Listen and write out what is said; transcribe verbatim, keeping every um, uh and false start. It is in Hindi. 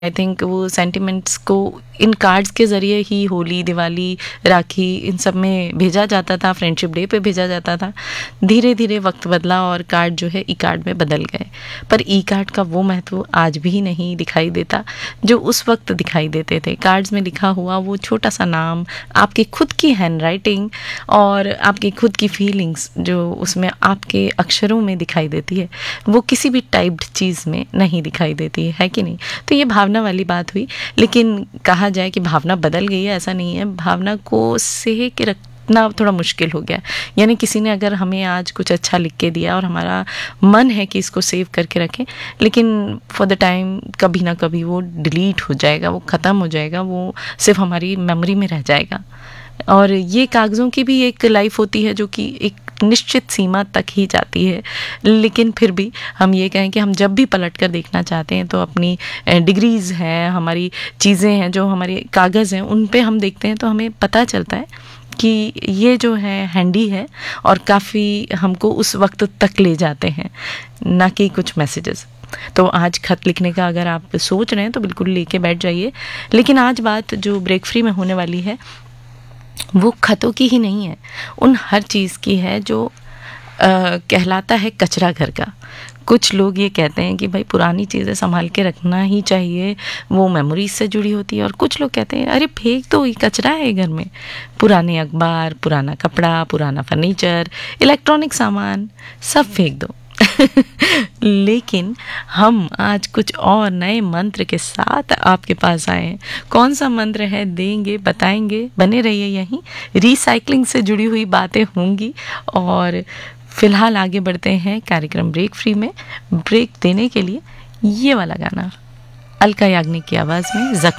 आई थिंक वो सेंटिमेंट्स को इन कार्ड्स के ज़रिए ही होली, दिवाली, राखी इन सब में भेजा जाता था, फ्रेंडशिप डे पे भेजा जाता था। धीरे धीरे वक्त बदला और कार्ड जो है ई कार्ड में बदल गए, पर ई कार्ड का वो महत्व आज भी नहीं दिखाई देता जो उस वक्त दिखाई देते थे। कार्ड्स में लिखा हुआ वो छोटा सा नाम, आपकी खुद की हैंड राइटिंग और आपकी खुद की फीलिंग्स जो उसमें आपके अक्षरों में दिखाई देती है, वो किसी भी टाइप्ड चीज़ में नहीं दिखाई देती है, है कि नहीं? तो ये भावना वाली बात हुई। लेकिन कहा जाए कि भावना बदल गई है, ऐसा नहीं है। भावना को सह के रखना थोड़ा मुश्किल हो गया। यानी किसी ने अगर हमें आज कुछ अच्छा लिख के दिया और हमारा मन है कि इसको सेव करके रखें, लेकिन फॉर द टाइम कभी ना कभी वो डिलीट हो जाएगा, वो ख़त्म हो जाएगा, वो सिर्फ हमारी मेमोरी में रह जाएगा। और ये कागज़ों की भी एक लाइफ होती है जो कि एक निश्चित सीमा तक ही जाती है। लेकिन फिर भी हम ये कहें कि हम जब भी पलट कर देखना चाहते हैं तो अपनी डिग्रीज़ हैं, हमारी चीज़ें हैं, जो हमारे कागज़ हैं, उन पे हम देखते हैं तो हमें पता चलता है कि ये जो है हैंडी है और काफ़ी हमको उस वक्त तक ले जाते हैं, ना कि कुछ मैसेजेस। तो आज खत लिखने का अगर आप सोच रहे हैं तो बिल्कुल लेके बैठ जाइए। लेकिन आज बात जो ब्रेक फ्री में होने वाली है वो खतों की ही नहीं है, उन हर चीज़ की है जो आ, कहलाता है कचरा घर का। कुछ लोग ये कहते हैं कि भाई पुरानी चीज़ें संभाल के रखना ही चाहिए, वो मेमोरीज से जुड़ी होती है। और कुछ लोग कहते हैं अरे फेंक दो, ये कचरा है घर में। पुराने अखबार, पुराना कपड़ा, पुराना फर्नीचर, इलेक्ट्रॉनिक सामान सब फेंक दो। लेकिन हम आज कुछ और नए मंत्र के साथ आपके पास आए हैं। कौन सा मंत्र है देंगे, बताएंगे, बने रहिए यहीं। रिसाइकलिंग से जुड़ी हुई बातें होंगी और फिलहाल आगे बढ़ते हैं कार्यक्रम ब्रेक फ्री में। ब्रेक देने के लिए ये वाला गाना अलका याग्निक की आवाज़ में, जख्म।